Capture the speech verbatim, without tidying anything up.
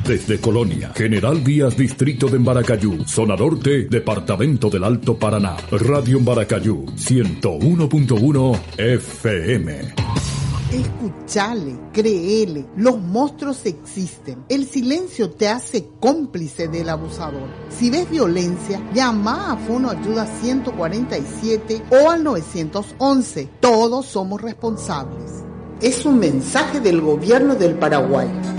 Desde Colonia, General Díaz, Distrito de Embaracayú, Zona Norte, Departamento del Alto Paraná. Radio Embaracayú, ciento uno punto uno F M. Escuchale, créele, los monstruos existen. El silencio te hace cómplice del abusador. Si ves violencia, llama a Fono Ayuda ciento cuarenta y siete o al nueve once. Todos somos responsables. Es un mensaje del Gobierno del Paraguay.